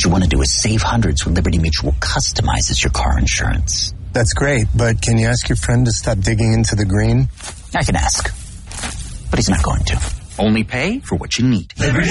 What you want to do is save hundreds when Liberty Mutual customizes your car insurance. That's great, but can you ask your friend to stop digging into the green? I can ask, but he's not going to. Only pay for what you need. Liberty